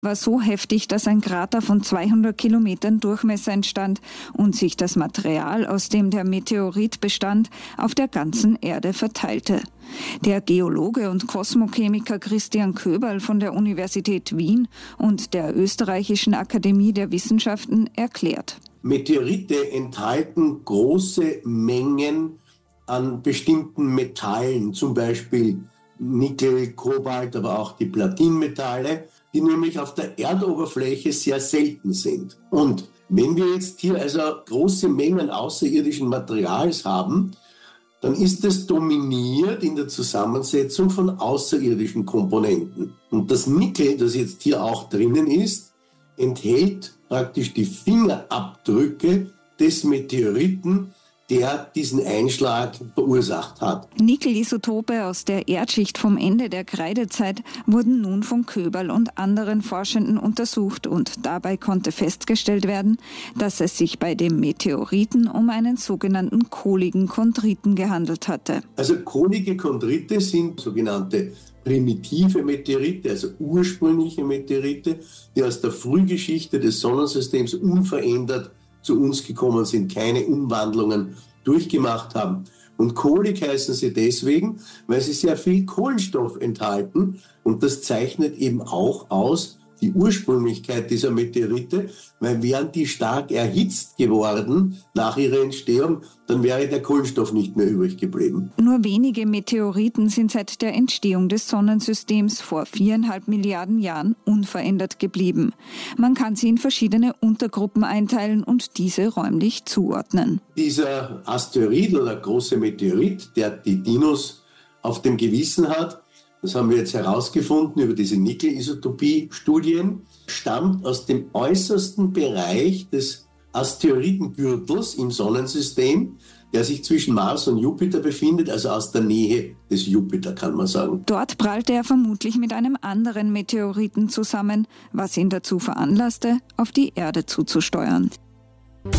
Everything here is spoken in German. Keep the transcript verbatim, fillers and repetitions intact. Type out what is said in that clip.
war so heftig, dass ein Krater von zweihundert Kilometern Durchmesser entstand und sich das Material, aus dem der Meteorit bestand, auf der ganzen Erde verteilte. Der Geologe und Kosmochemiker Christian Köberl von der Universität Wien und der Österreichischen Akademie der Wissenschaften erklärt: Meteorite enthalten große Mengen an bestimmten Metallen, zum Beispiel Nickel, Kobalt, aber auch die Platinmetalle, die nämlich auf der Erdoberfläche sehr selten sind. Und wenn wir jetzt hier also große Mengen außerirdischen Materials haben, dann ist es dominiert in der Zusammensetzung von außerirdischen Komponenten. Und das Nickel, das jetzt hier auch drinnen ist, enthält praktisch die Fingerabdrücke des Meteoriten, der diesen Einschlag verursacht hat. Nickel-Isotope aus der Erdschicht vom Ende der Kreidezeit wurden nun von Köberl und anderen Forschenden untersucht und dabei konnte festgestellt werden, dass es sich bei dem Meteoriten um einen sogenannten kohligen Chondriten gehandelt hatte. Also kohlige Chondrite sind sogenannte primitive Meteorite, also ursprüngliche Meteorite, die aus der Frühgeschichte des Sonnensystems unverändert zu uns gekommen sind, keine Umwandlungen durchgemacht haben. Und kohlig heißen sie deswegen, weil sie sehr viel Kohlenstoff enthalten. Und das zeichnet eben auch aus die Ursprünglichkeit dieser Meteorite, weil wären die stark erhitzt geworden nach ihrer Entstehung, dann wäre der Kohlenstoff nicht mehr übrig geblieben. Nur wenige Meteoriten sind seit der Entstehung des Sonnensystems vor viereinhalb Milliarden Jahren unverändert geblieben. Man kann sie in verschiedene Untergruppen einteilen und diese räumlich zuordnen. Dieser Asteroid oder große Meteorit, der die Dinos auf dem Gewissen hat, das haben wir jetzt herausgefunden über diese Nickel-Isotopie-Studien, stammt aus dem äußersten Bereich des Asteroidengürtels im Sonnensystem, der sich zwischen Mars und Jupiter befindet, also aus der Nähe des Jupiter, kann man sagen. Dort prallte er vermutlich mit einem anderen Meteoriten zusammen, was ihn dazu veranlasste, auf die Erde zuzusteuern.